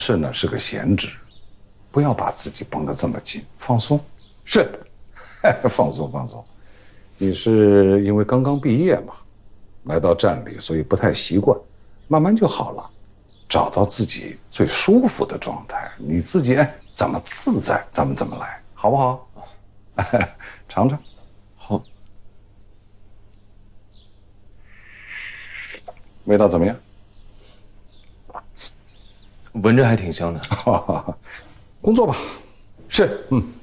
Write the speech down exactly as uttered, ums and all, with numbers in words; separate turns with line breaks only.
是呢是个闲职，不要把自己绷得这么紧，放松。是，放松放松。你是因为刚刚毕业嘛，来到站里，所以不太习惯，慢慢就好了。找到自己最舒服的状态，你自己哎怎么自在，咱们怎么来，好不好？尝尝。
好。
味道怎么样？
闻着还挺香的。
工作吧。是，嗯。